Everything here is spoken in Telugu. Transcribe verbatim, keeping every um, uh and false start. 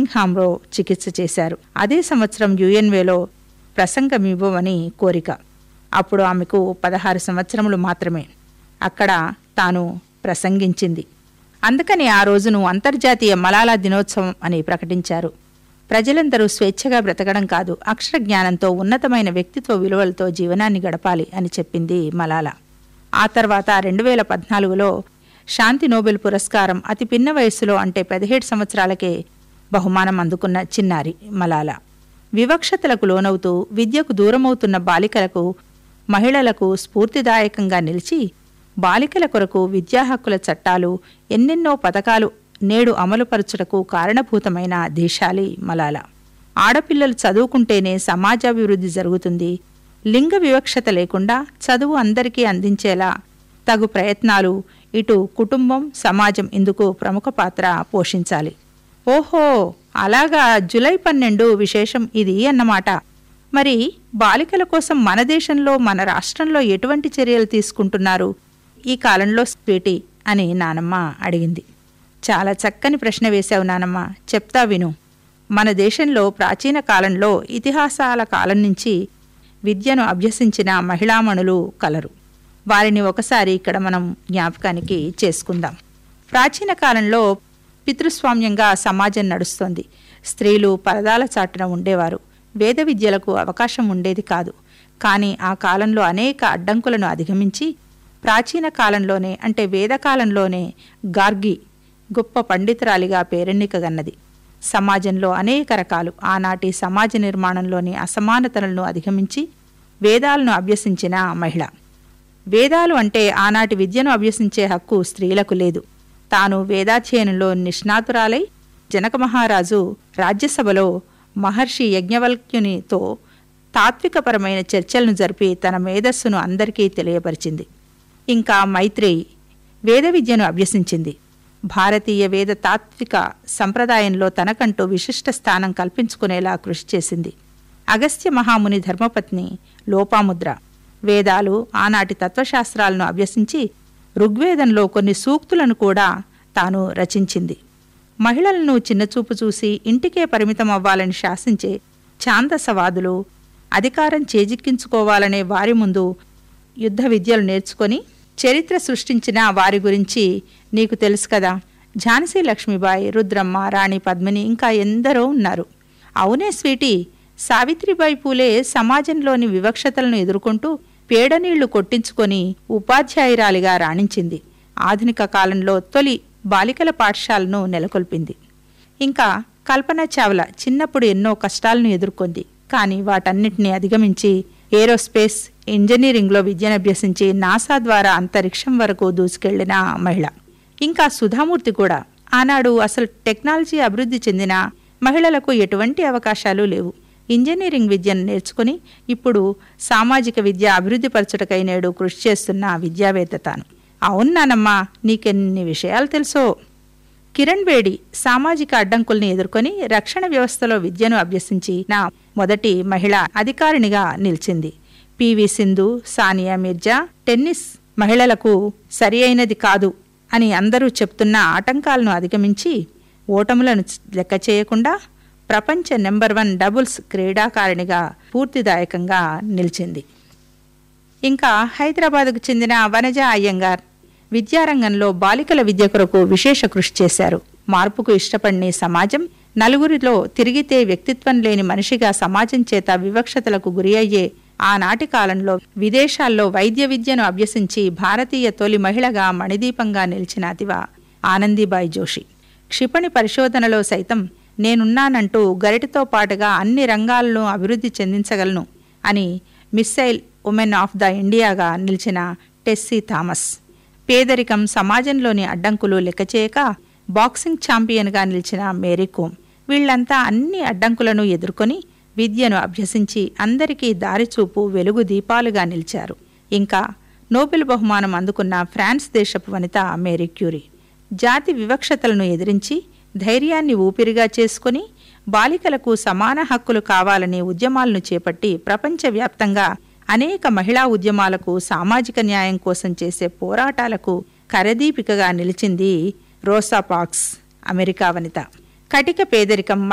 బర్మింగ్హామ్లో చికిత్స చేశారు. అదే సంవత్సరం యుఎన్వేలో ప్రసంగమివ్వమని కోరిక. అప్పుడు ఆమెకు పదహారు సంవత్సరములు మాత్రమే. అక్కడ తాను ప్రసంగించింది. అందుకని ఆ రోజును అంతర్జాతీయ మలాలా దినోత్సవం అని ప్రకటించారు. ప్రజలందరూ స్వేచ్ఛగా బ్రతకడం కాదు, అక్షర జ్ఞానంతో ఉన్నతమైన వ్యక్తిత్వ విలువలతో జీవనాన్ని గడపాలి అని చెప్పింది మలాలా. ఆ తర్వాత రెండు వేల పద్నాలుగులో శాంతి నోబెల్ పురస్కారం అతి పిన్న వయస్సులో అంటే పదిహేడు సంవత్సరాలకే బహుమానం అందుకున్న చిన్నారి మలాలా. వివక్షతలకు లోనవుతూ విద్యకు దూరమవుతున్న బాలికలకు, మహిళలకు స్ఫూర్తిదాయకంగా నిలిచి బాలికల కొరకు విద్యా హక్కుల చట్టాలు, ఎన్నెన్నో పథకాలు నేడు అమలుపరచుటకు కారణభూతమైన దేశాలి మలాలా. ఆడపిల్లలు చదువుకుంటేనే సమాజాభివృద్ధి జరుగుతుంది, లింగ వివక్షత లేకుండా చదువు అందరికీ అందించేలా తగు ప్రయత్నాలు ఇటు కుటుంబం, సమాజం ఇందుకు ప్రముఖ పాత్ర పోషించాలి. ఓహో, అలాగా, జూలై పన్నెండు విశేషం ఇది అన్నమాట. మరి బాలికల కోసం మన దేశంలో, మన రాష్ట్రంలో ఎటువంటి చర్యలు తీసుకుంటున్నారు ఈ కాలంలో స్వీటీ అని నానమ్మ అడిగింది. చాలా చక్కని ప్రశ్న వేశావు నానమ్మ, చెప్తా విను. మన దేశంలో ప్రాచీన కాలంలో, ఇతిహాసాల కాలం నుంచి విద్యను అభ్యసించిన మహిళామణులు కలరు. వారిని ఒకసారి ఇక్కడ మనం జ్ఞాపకానికి చేసుకుందాం. ప్రాచీన కాలంలో పితృస్వామ్యంగా సమాజం నడుస్తోంది. స్త్రీలు పరదాల చాటున ఉండేవారు. వేద విద్యలకు అవకాశం ఉండేది కాదు. కానీ ఆ కాలంలో అనేక అడ్డంకులను అధిగమించి ప్రాచీన కాలంలోనే అంటే వేదకాలంలోనే గార్గి గొప్ప పండితురాలిగా పేరెన్నికగన్నది. సమాజంలో అనేక రకాలు ఆనాటి సమాజ నిర్మాణంలోని అసమానతలను అధిగమించి వేదాలను అభ్యసించిన మహిళ. వేదాలు అంటే ఆనాటి విద్యను అభ్యసించే హక్కు స్త్రీలకు లేదు. తాను వేదాధ్యయనంలో నిష్ణాతురాలై జనక మహారాజు రాజ్యసభలో మహర్షి యజ్ఞవల్క్యునితో తాత్వికపరమైన చర్చలను జరిపి తన మేధస్సును అందరికీ తెలియపరిచింది. ఇంకా మైత్రేయి వేద విద్యను అభ్యసించింది. భారతీయ వేద తాత్విక సంప్రదాయంలో తనకంటూ విశిష్ట స్థానం కల్పించుకునేలా కృషి చేసింది. అగస్త్య మహాముని ధర్మపత్ని లోపాముద్ర వేదాలు, ఆనాటి తత్వశాస్త్రాలను అభ్యసించి ఋగ్వేదంలో కొన్ని సూక్తులను కూడా తాను రచించింది. మహిళలను చిన్నచూపు చూసి ఇంటికే పరిమితం అవ్వాలని శాసించే ఛాందసవాదులు అధికారం చేజిక్కించుకోవాలనే వారి ముందు యుద్ధ విద్యలు నేర్చుకొని చరిత్ర సృష్టించిన వారి గురించి నీకు తెలుసు కదా. ఝాన్సీ లక్ష్మీబాయి, రుద్రమ్మ, రాణి పద్మిని, ఇంకా ఎందరో ఉన్నారు. అవునే స్వీటీ, సావిత్రిబాయి పూలే సమాజంలోని వివక్షతలను ఎదుర్కొంటూ పేడనీళ్లు కొట్టించుకొని ఉపాధ్యాయురాలిగా రాణించింది. ఆధునిక కాలంలో తొలి బాలికల పాఠశాలను నెలకొల్పింది. ఇంకా కల్పన చావ్లా చిన్నప్పుడు ఎన్నో కష్టాలను ఎదుర్కొంది. కానీ వాటన్నిటినీ అధిగమించి ఏరోస్పేస్ ఇంజనీరింగ్లో విద్యను అభ్యసించి నాసా ద్వారా అంతరిక్షం వరకు దూసుకెళ్లిన మహిళ. ఇంకా సుధామూర్తి కూడా. ఆనాడు అసలు టెక్నాలజీ అభివృద్ధి చెందిన మహిళలకు ఎటువంటి అవకాశాలు లేవు. ఇంజనీరింగ్ విద్యను నేర్చుకుని ఇప్పుడు సామాజిక విద్య అభివృద్ధి పరచుటకై నేడు కృషి చేస్తున్న విద్యావేత్త తాను. అవునానమ్మా, నీకెన్ని విషయాలు తెలుసో. కిరణ్ బేడి సామాజిక అడ్డంకుల్ని ఎదుర్కొని రక్షణ వ్యవస్థలో విద్యను అభ్యసించిన మొదటి మహిళ అధికారినిగా నిలిచింది. పివి సింధు, సానియా మిర్జా టెన్నిస్ మహిళలకు సరి అయినది కాదు అని అందరూ చెప్తున్న ఆటంకాలను అధిగమించి ఓటములను లెక్క చేయకుండా ప్రపంచ నెంబర్ వన్ డబుల్స్ క్రీడాకారిణిగా పూర్తిదాయకంగా నిలిచింది. ఇంకా హైదరాబాద్కు చెందిన వనజ అయ్యంగార్ విద్యారంగంలో బాలికల విద్య కొరకు విశేష కృషి చేశారు. మార్పుకు ఇష్టపడిన సమాజం నలుగురిలో తిరిగితే వ్యక్తిత్వం లేని మనిషిగా సమాజం చేత వివక్షతలకు గురి అయ్యే ఆనాటి కాలంలో విదేశాల్లో వైద్య విద్యను అభ్యసించి భారతీయ తొలి మహిళగా మణిదీపంగా నిలిచిన అతివ ఆనందీబాయి జోషి. క్షిపణి పరిశోధనలో సైతం నేనున్నానంటూ గరిటతో పాటుగా అన్ని రంగాలను అభివృద్ధి చెందించగలను అని మిస్సైల్ ఉమెన్ ఆఫ్ ద ఇండియాగా నిలిచిన టెస్సీ థామస్. పేదరికం, సమాజంలోని అడ్డంకులు లెక్కచేయక బాక్సింగ్ ఛాంపియన్గా నిలిచిన మేరీ కోమ్. వీళ్లంతా అన్ని అడ్డంకులను ఎదుర్కొని విద్యను అభ్యసించి అందరికీ దారిచూపు వెలుగు దీపాలుగా నిలిచారు. ఇంకా నోబెల్ బహుమానం అందుకున్న ఫ్రాన్స్ దేశపు వనిత మేరీ క్యూరీ. జాతి వివక్షతలను ఎదిరించి ధైర్యాన్ని ఊపిరిగా చేసుకుని బాలికలకు సమాన హక్కులు కావాలనే ఉద్యమాలను చేపట్టి ప్రపంచవ్యాప్తంగా అనేక మహిళా ఉద్యమాలకు, సామాజిక న్యాయం కోసం చేసే పోరాటాలకు కరదీపికగా నిలిచింది రోసా పార్క్స్, అమెరికా వనిత. కటిక పేదరికం,